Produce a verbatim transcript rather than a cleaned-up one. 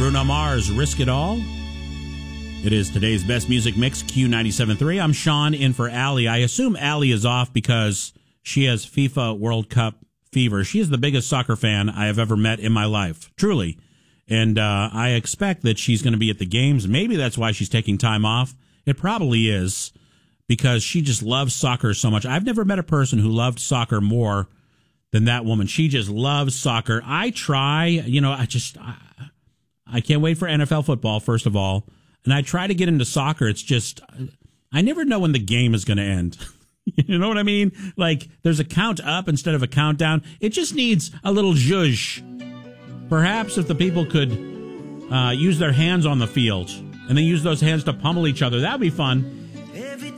Bruno Mars, Risk It All. It is today's best music mix, Q ninety-seven point three. I'm Sean, in for Allie. I assume Allie is off because she has FIFA World Cup fever. She is the biggest soccer fan I have ever met in my life, truly. And uh, I expect that she's going to be at the games. Maybe that's why she's taking time off. It probably is, because she just loves soccer so much. I've never met a person who loved soccer more than that woman. She just loves soccer. I try, you know, I just, I, I can't wait for N F L football, first of all. And I try to get into soccer. It's just, I never know when the game is going to end. You know what I mean? Like, there's a count up instead of a countdown. It just needs a little zhuzh. Perhaps if the people could uh, use their hands on the field and then use those hands to pummel each other, that would be fun.